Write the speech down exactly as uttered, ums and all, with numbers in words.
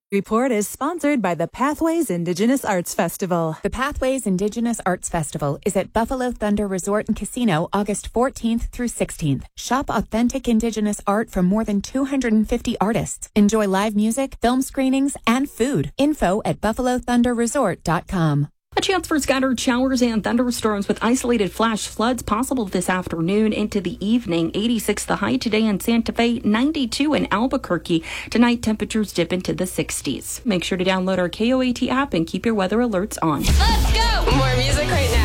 Report is sponsored by the Pathways Indigenous Arts Festival. The Pathways Indigenous Arts Festival is at Buffalo Thunder Resort and Casino August fourteenth through sixteenth. Shop authentic Indigenous art from more than two hundred fifty artists. Enjoy live music, film screenings, and food. Info at buffalo thunder resort dot com. A chance for scattered showers and thunderstorms with isolated flash floods possible this afternoon into the evening. eighty-six the high today in Santa Fe, ninety-two in Albuquerque. Tonight, temperatures dip into the sixties. Make sure to download our K O A T app and keep your weather alerts on. Let's go! More music right now.